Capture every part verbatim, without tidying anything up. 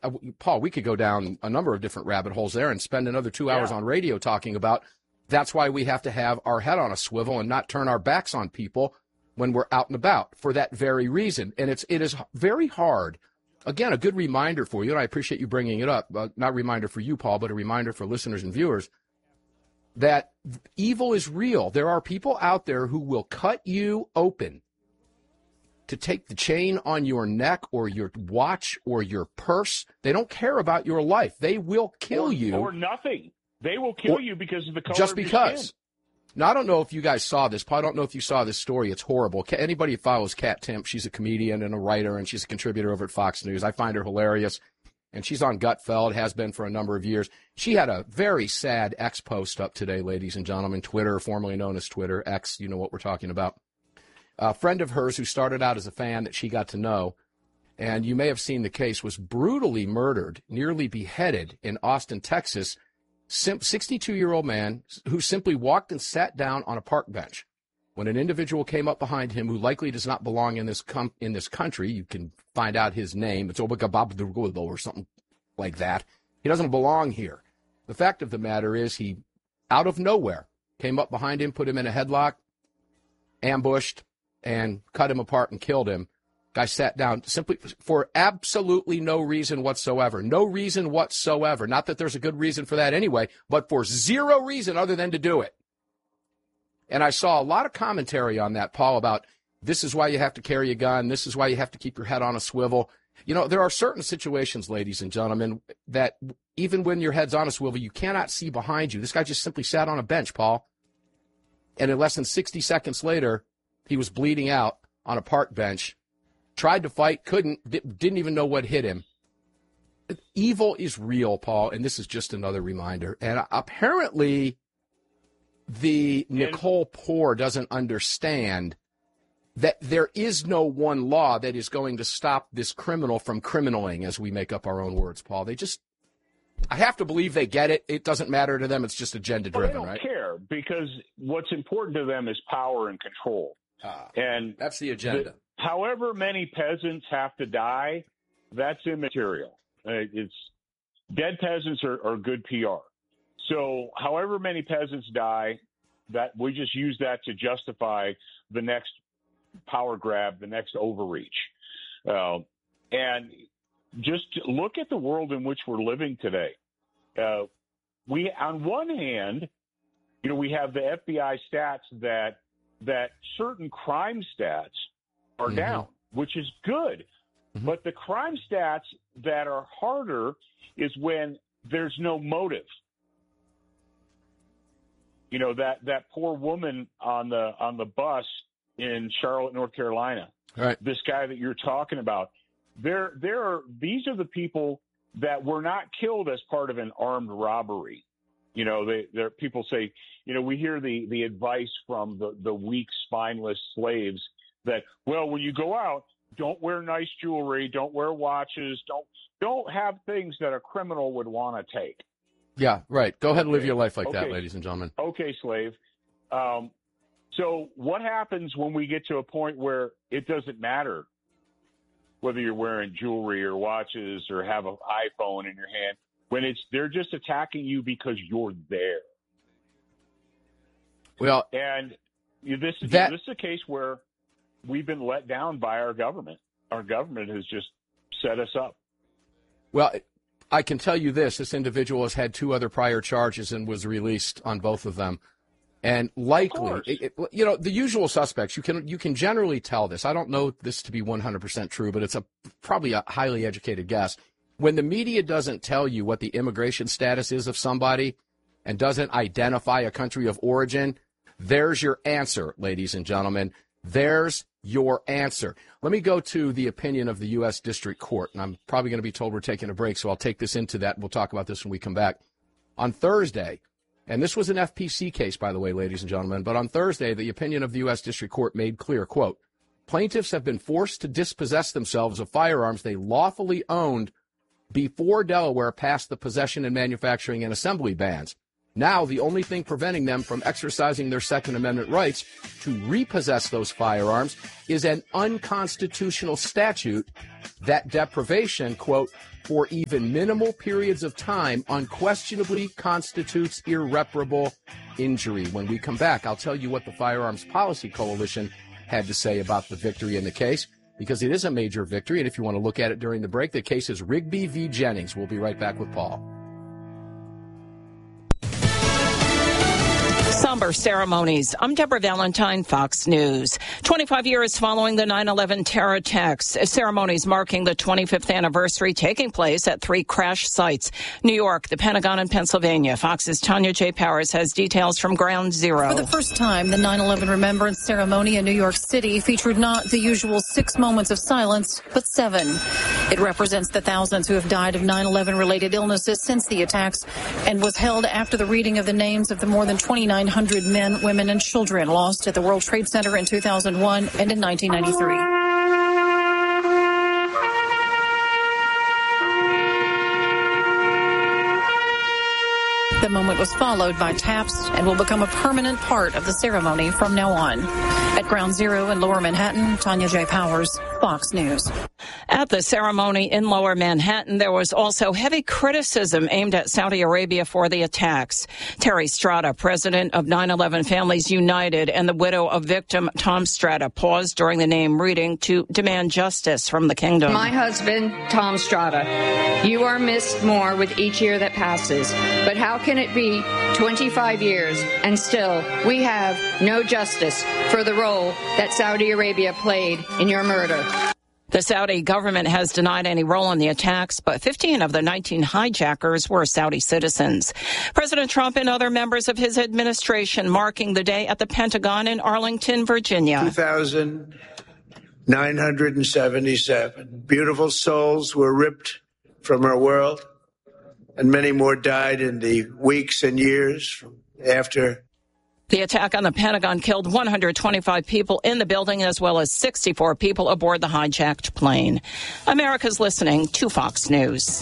uh, Paul, we could go down a number of different rabbit holes there and spend another two hours yeah. on radio talking about that's why we have to have our head on a swivel and not turn our backs on people when we're out and about for that very reason. And it's it is very hard. Again, a good reminder for you, and I appreciate you bringing it up, uh, not a reminder for you, Paul, but a reminder for listeners and viewers, that evil is real. There are people out there who will cut you open to take the chain on your neck or your watch or your purse. They don't care about your life. They will kill or, you. Or nothing. They will kill or, you because of the color just of your because. skin. Now, I don't know if you guys saw this. Paul, I don't know if you saw this story. It's horrible. Anybody who follows Kat Timp, she's a comedian and a writer, and she's a contributor over at Fox News. I find her hilarious, and she's on Gutfeld, has been for a number of years. She had a very sad X post up today, ladies and gentlemen. Twitter, formerly known as Twitter, X, you know what we're talking about. A friend of hers who started out as a fan that she got to know, and you may have seen the case, was brutally murdered, nearly beheaded in Austin, Texas. sixty-two-year-old man who simply walked and sat down on a park bench when an individual came up behind him who likely does not belong in this com- in this country. You can find out his name. It's Obagababdugulo or something like that. He doesn't belong here. The fact of the matter is he, out of nowhere, came up behind him, put him in a headlock, ambushed, and cut him apart and killed him. Guy sat down simply for absolutely no reason whatsoever. No reason whatsoever. Not that there's a good reason for that anyway, but for zero reason other than to do it. And I saw a lot of commentary on that, Paul, about this is why you have to carry a gun. This is why you have to keep your head on a swivel. You know, there are certain situations, ladies and gentlemen, that even when your head's on a swivel, you cannot see behind you. This guy just simply sat on a bench, Paul. And in less than sixty seconds later, he was bleeding out on a park bench. Tried to fight, couldn't, didn't even know what hit him. Evil is real, Paul, and this is just another reminder. And apparently the Nicole Poor doesn't understand that there is no one law that is going to stop this criminal from criminaling, as we make up our own words, Paul. They just, I have to believe they get it. It doesn't matter to them. It's just agenda-driven, well, they don't right? care, because what's important to them is power and control. Ah, and that's the agenda. The, However many peasants have to die, that's immaterial. It's dead peasants are, are good P R. So however many peasants die, that we just use that to justify the next power grab, the next overreach. Uh, and just look at the world in which we're living today. Uh, we, on one hand, you know, we have the F B I stats that that certain crime stats are mm-hmm. down, which is good. Mm-hmm. But the crime stats that are harder is when there's no motive. You know, that, that poor woman on the on the bus in Charlotte, North Carolina. Right. This guy that you're talking about. There there are these are the people that were not killed as part of an armed robbery. You know, they there people say, you know, we hear the, the advice from the, the weak, spineless slaves that, well, when you go out, don't wear nice jewelry, don't wear watches, don't don't have things that a criminal would want to take. Yeah, right. Go ahead and live Okay. your life like Okay. that, ladies and gentlemen. Okay, slave. Um, so what happens when we get to a point where it doesn't matter whether you're wearing jewelry or watches or have an iPhone in your hand, when it's they're just attacking you because you're there? Well, and this is that, this is a case where we've been let down by our government. Our government has just set us up. Well, I can tell you this. This individual has had two other prior charges and was released on both of them. And likely, it, it, you know, the usual suspects, you can you can generally tell this. I don't know this to be one hundred percent true, but it's a probably a highly educated guess. When the media doesn't tell you what the immigration status is of somebody and doesn't identify a country of origin, there's your answer, ladies and gentlemen. There's your answer. Let me go to the opinion of the U S District Court, and I'm probably going to be told we're taking a break, so I'll take this into that, and we'll talk about this when we come back. On Thursday, and this was an F P C case, by the way, ladies and gentlemen, but on Thursday, the opinion of the U S District Court made clear, quote, plaintiffs have been forced to dispossess themselves of firearms they lawfully owned before Delaware passed the possession and manufacturing and assembly bans. Now, the only thing preventing them from exercising their Second Amendment rights to repossess those firearms is an unconstitutional statute that deprivation, quote, for even minimal periods of time unquestionably constitutes irreparable injury. When we come back, I'll tell you what the Firearms Policy Coalition had to say about the victory in the case, because it is a major victory. And if you want to look at it during the break, the case is Rigby v. Jennings. We'll be right back with Paul. Somber ceremonies. I'm Deborah Valentine, Fox News. twenty-five years following the nine eleven terror attacks, ceremonies marking the twenty-fifth anniversary taking place at three crash sites: New York, the Pentagon, and Pennsylvania. Fox's Tanya J. Powers has details from Ground Zero. For the first time, the nine eleven Remembrance Ceremony in New York City featured not the usual six moments of silence, but seven. It represents the thousands who have died of nine eleven related illnesses since the attacks, and was held after the reading of the names of the more than twenty-nine hundred men, women, and children lost at the World Trade Center in two thousand one and in nineteen ninety-three. The moment was followed by taps and will become a permanent part of the ceremony from now on. At Ground Zero in Lower Manhattan, Tanya J. Powers, Fox News. At the ceremony in Lower Manhattan, there was also heavy criticism aimed at Saudi Arabia for the attacks. Terry Strada, president of nine eleven Families United, and the widow of victim Tom Strada paused during the name reading to demand justice from the kingdom. My husband, Tom Strada, you are missed more with each year that passes. But how can it be twenty-five years and still we have no justice for the role that Saudi Arabia played in your murder? The Saudi government has denied any role in the attacks, but fifteen of the nineteen hijackers were Saudi citizens. President Trump and other members of his administration marking the day at the Pentagon in Arlington, Virginia. two thousand nine hundred seventy-seven beautiful souls were ripped from our world, and many more died in the weeks and years after. The attack on the Pentagon killed one hundred twenty-five people in the building, as well as sixty-four people aboard the hijacked plane. America's listening to Fox News.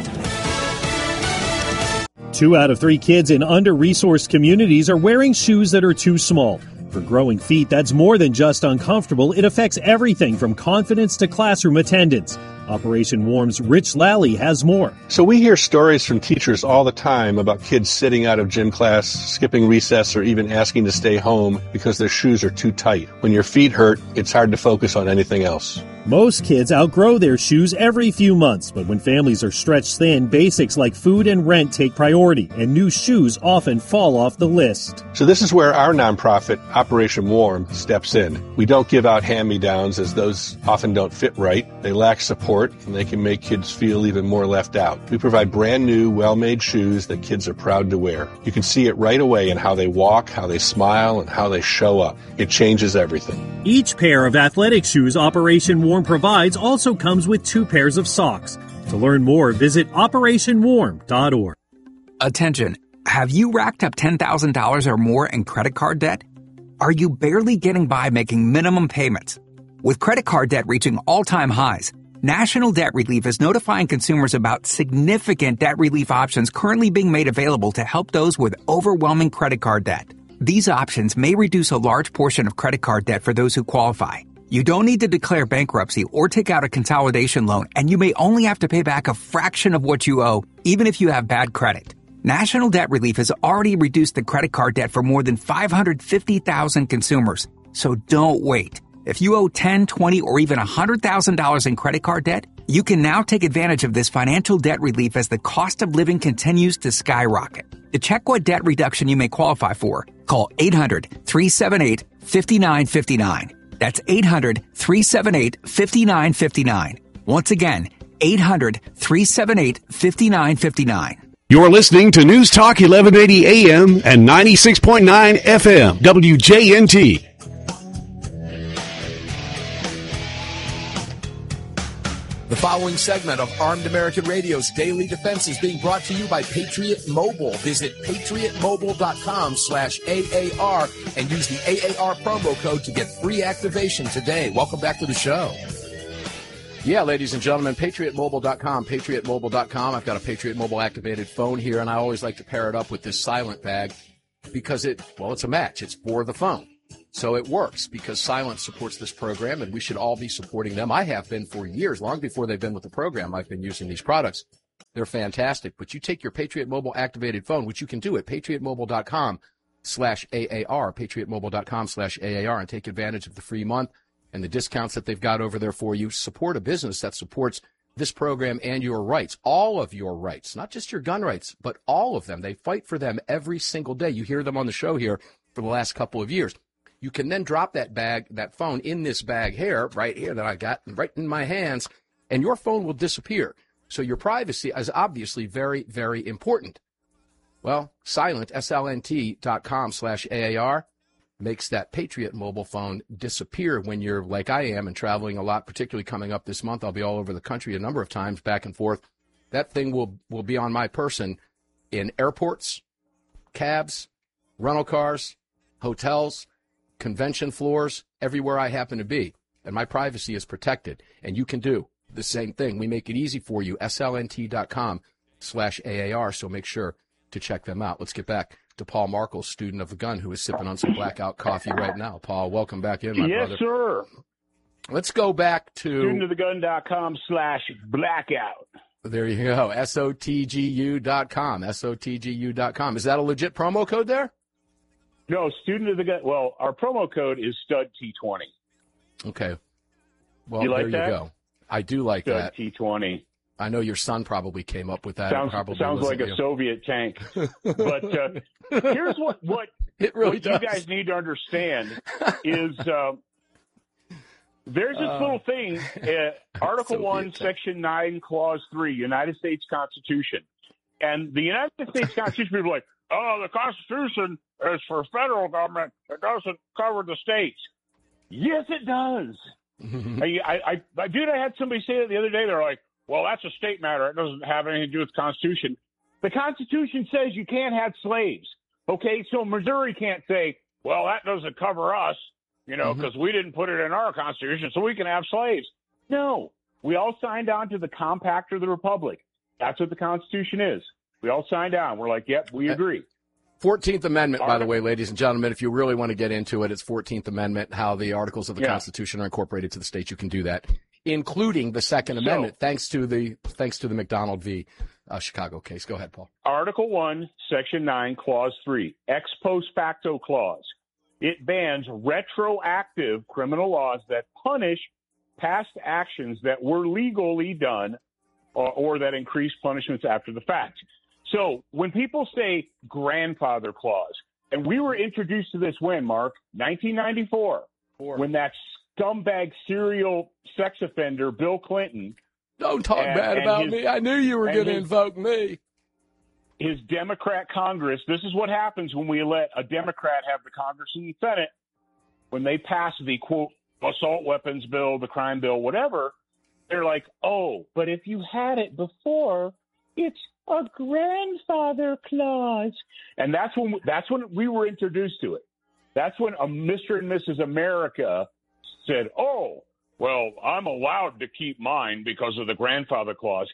Two out of three kids in under-resourced communities are wearing shoes that are too small. For growing feet, that's more than just uncomfortable. It affects everything from confidence to classroom attendance. Operation Warm's Rich Lally has more. So we hear stories from teachers all the time about kids sitting out of gym class, skipping recess, or even asking to stay home because their shoes are too tight. When your feet hurt, it's hard to focus on anything else. Most kids outgrow their shoes every few months, but when families are stretched thin, basics like food and rent take priority, and new shoes often fall off the list. So this is where our nonprofit, Operation Warm, steps in. We don't give out hand-me-downs, as those often don't fit right. They lack support, and they can make kids feel even more left out. We provide brand new, well-made shoes that kids are proud to wear. You can see it right away in how they walk, how they smile, and how they show up. It changes everything. Each pair of athletic shoes Operation Warm provides also comes with two pairs of socks. To learn more, visit operation warm dot org. Attention. Have you racked up ten thousand dollars or more in credit card debt? Are you barely getting by making minimum payments? With credit card debt reaching all-time highs, National Debt Relief is notifying consumers about significant debt relief options currently being made available to help those with overwhelming credit card debt. These options may reduce a large portion of credit card debt for those who qualify. You don't need to declare bankruptcy or take out a consolidation loan, and you may only have to pay back a fraction of what you owe, even if you have bad credit. National Debt Relief has already reduced the credit card debt for more than five hundred fifty thousand consumers. So don't wait. If you owe ten, twenty, or even one hundred thousand dollars in credit card debt, you can now take advantage of this financial debt relief as the cost of living continues to skyrocket. To check what debt reduction you may qualify for, call eight hundred, three seven eight, five nine five nine. That's eight hundred, three seven eight, five nine five nine. Once again, eight hundred, three seven eight, five nine five nine. You're listening to News Talk eleven eighty A M and ninety-six point nine F M, W J N T. The following segment of Armed American Radio's Daily Defense is being brought to you by Patriot Mobile. Visit patriot mobile dot com slash A A R and use the A A R promo code to get free activation today. Welcome back to the show. Yeah, ladies and gentlemen, patriot mobile dot com, patriot mobile dot com. I've got a Patriot Mobile activated phone here, and I always like to pair it up with this silent bag because it, well, it's a match. It's for the phone. So it works because Silent supports this program, and we should all be supporting them. I have been for years, long before they've been with the program. I've been using these products. They're fantastic. But you take your Patriot Mobile activated phone, which you can do at patriot mobile dot com slash A A R, patriot mobile dot com slash A A R, and take advantage of the free month and the discounts that they've got over there for you. Support a business that supports this program and your rights, all of your rights, not just your gun rights, but all of them. They fight for them every single day. You hear them on the show here for the last couple of years. You can then drop that bag, that phone in this bag here, right here that I got right in my hands, and your phone will disappear. So your privacy is obviously very, very important. Well, Silent, S L N T dot com slash A A R, makes that Patriot mobile phone disappear when you're like I am and traveling a lot, particularly coming up this month. I'll be all over the country a number of times, back and forth. That thing will, will be on my person in airports, cabs, rental cars, hotels, convention floors, everywhere I happen to be. And my privacy is protected. And you can do the same thing. We make it easy for you, S L N T dot com slash A A R, so make sure to check them out. Let's get back to Paul Markel, student of the gun, who is sipping on some blackout coffee right now. Paul, welcome back in, my yes, brother. Yes, sir. Let's go back to student of the gun dot com slash blackout. There you go, S O T G U dot com, S O T G U dot com. Is that a legit promo code there? No, student of the gun. Well, our promo code is stud T twenty. Okay. Well, you like there that? you go. I do like stud that. T twenty. I know your son probably came up with that. Sounds, probably sounds like you. a Soviet tank. But uh, here's what what, it really what does. you guys need to understand is uh, there's this uh, little thing, uh, Article Soviet one, tank. Section nine, Clause three, United States Constitution. And the United States Constitution, people are like, oh, the Constitution is for federal government. It doesn't cover the states. Yes, it does. I, I, I, dude, I had somebody say that the other day. They're like, well, that's a state matter. It doesn't have anything to do with the Constitution. The Constitution says you can't have slaves. Okay, so Missouri can't say, well, that doesn't cover us, you know, because mm-hmm. we didn't put it in our Constitution, so we can have slaves. No, we all signed on to the Compact of the Republic. That's what the Constitution is. We all signed on. We're like, yep, we agree. fourteenth Amendment, by the way, ladies and gentlemen, if you really want to get into it, it's fourteenth Amendment, how the articles of the yeah. Constitution are incorporated to the states. You can do that, including the Second so, Amendment, thanks to the thanks to the McDonald v. Uh, Chicago case. Go ahead, Paul. Article one, Section nine, Clause three, ex post facto clause. It bans retroactive criminal laws that punish past actions that were legally done or, or that increase punishments after the fact. So when people say grandfather clause, and we were introduced to this when, Mark? nineteen ninety-four, Four. When that scumbag serial sex offender, Bill Clinton. Don't talk and, bad and about his, me. I knew you were going to invoke me. His Democrat Congress, this is what happens when we let a Democrat have the Congress and the Senate. When they pass the, quote, assault weapons bill, the crime bill, whatever, they're like, oh, but if you had it before, it's a grandfather clause. And that's when that's when we were introduced to it. That's when a Mister and Missus America said, oh, well, I'm allowed to keep mine because of the grandfather clause.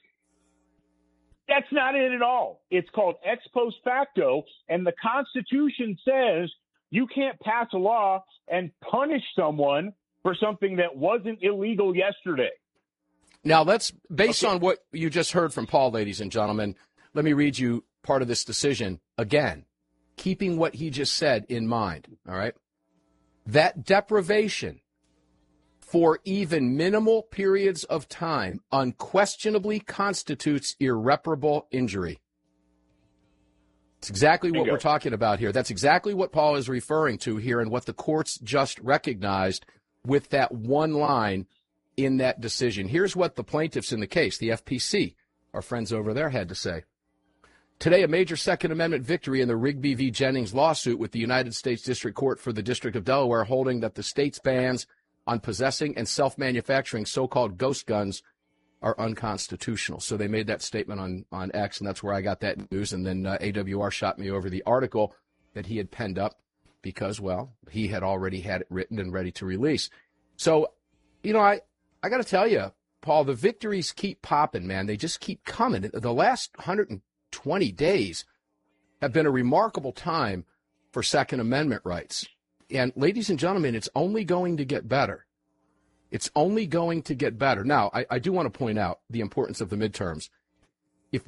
That's not it at all. It's called ex post facto, and the Constitution says you can't pass a law and punish someone for something that wasn't illegal yesterday. Now, let's, based okay. on what you just heard from Paul, ladies and gentlemen, let me read you part of this decision again, keeping what he just said in mind, all right? That deprivation for even minimal periods of time unquestionably constitutes irreparable injury. It's exactly what we're talking about here. That's exactly what Paul is referring to here and what the courts just recognized with that one line in that decision. Here's what the plaintiffs in the case, the F P C, our friends over there, had to say. Today, a major Second Amendment victory in the Rigby v. Jennings lawsuit with the United States District Court for the District of Delaware holding that the state's bans on possessing and self-manufacturing so-called ghost guns are unconstitutional. So they made that statement on, on X, and that's where I got that news. And then uh, A W R shot me over the article that he had penned up because, well, he had already had it written and ready to release. So, you know, I, I got to tell you, Paul, the victories keep popping, man. They just keep coming. The last one hundred twenty days have been a remarkable time for Second Amendment rights. And ladies and gentlemen, it's only going to get better. It's only going to get better. Now, I, I do want to point out the importance of the midterms.